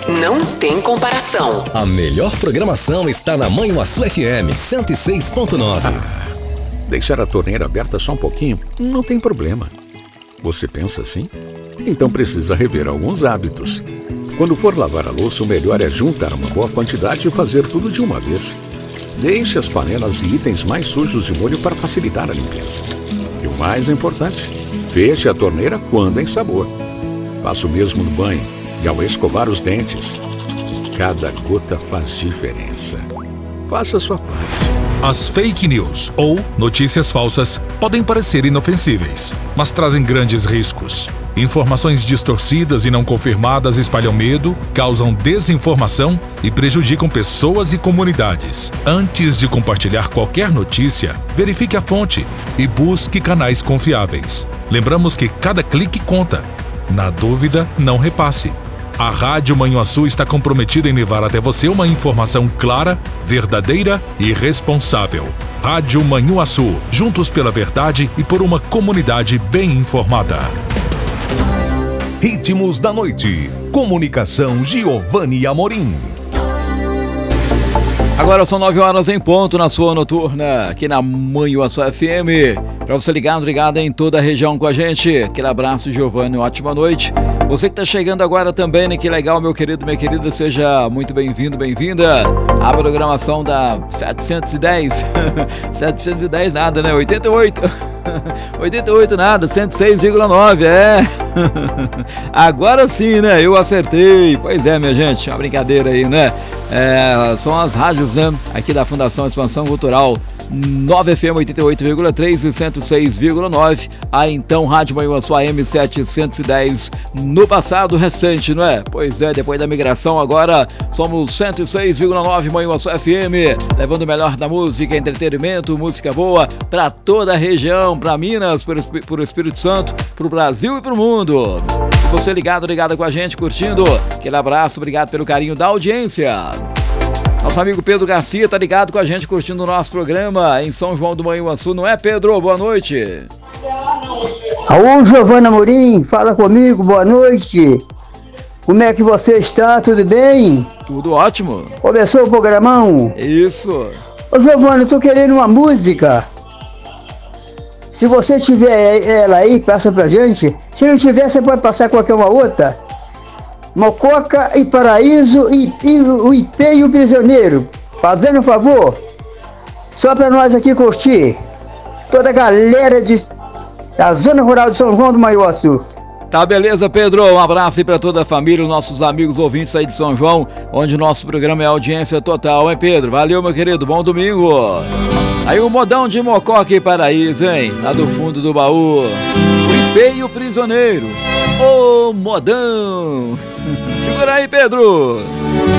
não tem comparação. A melhor programação está na Manhuaçu FM 106.9. Deixar a torneira aberta só um pouquinho não tem problema. Você pensa assim? Então precisa rever alguns hábitos. Quando for lavar a louça, o melhor é juntar uma boa quantidade e fazer tudo de uma vez. Deixe as panelas e itens mais sujos de molho para facilitar a limpeza. E o mais importante, feche a torneira quando em sabor. Faça o mesmo no banho e ao escovar os dentes. Cada gota faz diferença. Faça a sua parte. As fake news ou notícias falsas podem parecer inofensíveis, mas trazem grandes riscos. Informações distorcidas e não confirmadas espalham medo, causam desinformação e prejudicam pessoas e comunidades. Antes de compartilhar qualquer notícia, verifique a fonte e busque canais confiáveis. Lembramos que cada clique conta. Na dúvida, não repasse. A Rádio Manhuaçu está comprometida em levar até você uma informação clara, verdadeira e responsável. Rádio Manhuaçu, juntos pela verdade e por uma comunidade bem informada. Ritmos da Noite. Comunicação Giovanni Amorim. Agora são 9 horas em ponto na sua noturna, aqui na Manhuaçu FM. Para você ligado em toda a região com a gente. Aquele abraço, Giovanni, ótima noite. Você que está chegando agora também, né? Que legal, meu querido, minha querida, seja muito bem-vindo, bem-vinda. A programação da 710. 710 nada, né? 88. 88 nada, 106,9, é. Agora sim, né? Eu acertei. Pois é, minha gente, uma brincadeira aí, né? São as rádios, né? Aqui da Fundação Expansão Cultural 9FM 88,3 e 106,9. A então Rádio Manhuaçu AM 710 no passado recente, não é? Pois é, depois da migração agora somos 106,9 Manhuaçu FM, levando o melhor da música, entretenimento, música boa para toda a região, para Minas, pro Espírito Santo, pro Brasil e pro mundo. Você ligado com a gente, curtindo, aquele abraço, obrigado pelo carinho da audiência. Nosso amigo Pedro Garcia tá ligado com a gente, curtindo o nosso programa em São João do Manhuaçu, não é, Pedro? Boa noite. Alô, Giovanni Amorim, fala comigo, boa noite. Como é que você está? Tudo bem? Tudo ótimo. Começou o programão? Isso. Ô, Giovanni, eu tô querendo uma música. Se você tiver ela aí, passa pra gente. Se não tiver, você pode passar qualquer uma outra. Mococa e Paraíso e o IP e o Prisioneiro. Fazendo um favor, só pra nós aqui curtir. Toda a galera da Zona Rural de São João do Manhuaçu. Tá, beleza, Pedro. Um abraço aí pra toda a família, nossos amigos ouvintes aí de São João, onde o nosso programa é audiência total, hein, Pedro? Valeu, meu querido. Bom domingo. Aí um modão de Mococa e Paraíso, hein? Lá do fundo do baú. O IP e o Prisioneiro. Ô, modão. Segura aí, Pedro.